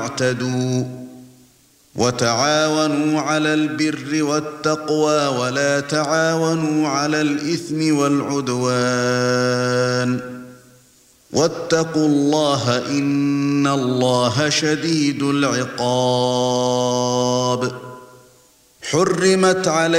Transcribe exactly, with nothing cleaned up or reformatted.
اعتدوا وتعاونوا على البر والتقوى ولا تعاونوا على الإثم والعدوان واتقوا الله إن الله شديد العقاب. حرمت عليكم